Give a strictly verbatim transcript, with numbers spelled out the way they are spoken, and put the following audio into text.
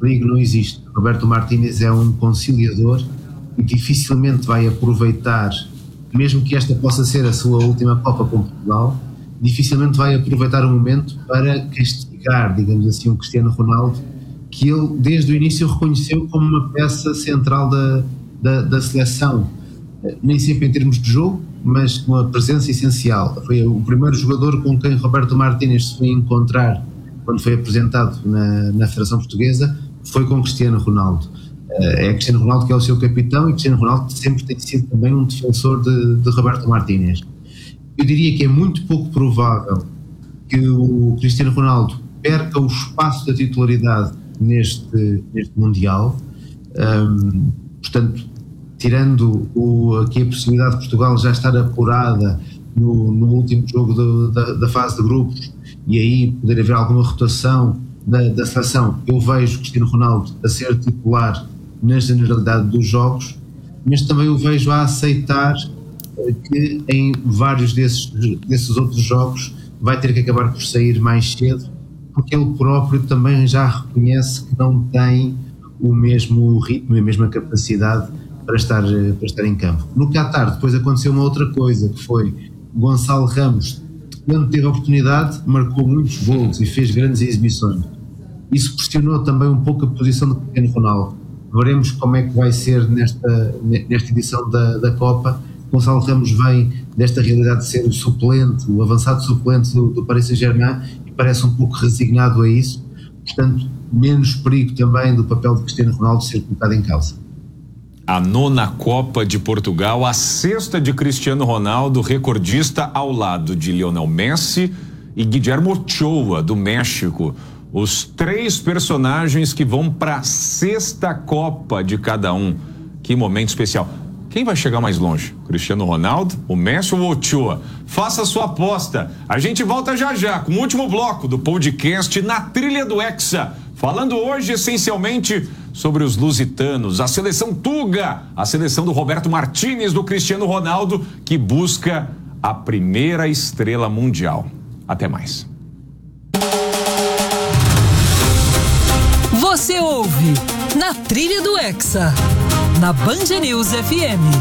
perigo não existe. Roberto Martínez é um conciliador e dificilmente vai aproveitar, mesmo que esta possa ser a sua última Copa com Portugal, dificilmente vai aproveitar o momento para castigar, digamos assim, o Cristiano Ronaldo, que ele desde o início reconheceu como uma peça central da, da, da seleção, nem sempre em termos de jogo, mas com a presença essencial. Foi o primeiro jogador com quem Roberto Martínez se foi encontrar quando foi apresentado na, na Federação Portuguesa, foi com Cristiano Ronaldo. É Cristiano Ronaldo que é o seu capitão, e Cristiano Ronaldo sempre tem sido também um defensor de, de Roberto Martínez. Eu diria que é muito pouco provável que o Cristiano Ronaldo perca o espaço da titularidade neste, neste Mundial. Um, portanto, tirando o, aqui a possibilidade de Portugal já estar apurada no, no último jogo do, da, da fase de grupos, e aí poder haver alguma rotação da, da seleção, eu vejo Cristiano Ronaldo a ser titular na generalidade dos jogos, mas também o vejo a aceitar que em vários desses, desses outros jogos vai ter que acabar por sair mais cedo, porque ele próprio também já reconhece que não tem o mesmo ritmo e a mesma capacidade para estar, para estar em campo. No Qatar depois aconteceu uma outra coisa, que foi Gonçalo Ramos, quando teve a oportunidade, marcou muitos gols e fez grandes exibições. Isso pressionou também um pouco a posição do Cristiano Ronaldo. Veremos como é que vai ser nesta, nesta edição da, da Copa. Gonçalo Ramos vem desta realidade de ser o suplente, o avançado suplente do, do Paris Saint-Germain, e parece um pouco resignado a isso. Portanto, menos perigo também do papel de Cristiano Ronaldo ser colocado em causa. A nona Copa de Portugal, a sexta de Cristiano Ronaldo, recordista ao lado de Lionel Messi e Guillermo Ochoa, do México. Os três personagens que vão para a sexta Copa de cada um. Que momento especial. Quem vai chegar mais longe? Cristiano Ronaldo, o Messi ou o Ochoa? Faça sua aposta. A gente volta já já com o último bloco do podcast Na Trilha do Hexa. Falando hoje essencialmente sobre os lusitanos, a seleção Tuga, a seleção do Roberto Martínez, do Cristiano Ronaldo, que busca a primeira estrela mundial. Até mais. Você ouve Na Trilha do Hexa, na Band News F M.